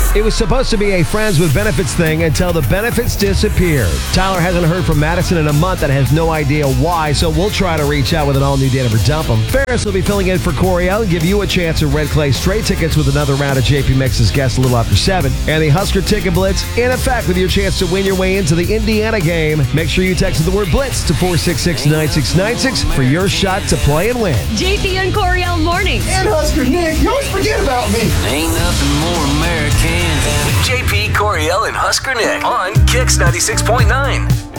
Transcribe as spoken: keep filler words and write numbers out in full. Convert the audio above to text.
It was supposed to be a friends with benefits thing until the benefits disappeared. Tyler hasn't heard from Madison in a month and has no idea why, so we'll try to reach out with an all-new Datum or Dump 'Em. Ferris will be filling in for Coriel and give you a chance at Red Clay Straight tickets with another round of J P Mix's guests a little after seven. And the Husker Ticket Blitz in effect with your chance to win your way into the Indiana game. Make sure you text the word Blitz to four six six, nine six nine six for your shot to play and win. J P and Coriel mornings. And Husker Nick, you always forget about me. Ain't nothing more American than J P, Coriel, and Husker Nick on Kicks ninety-six point nine.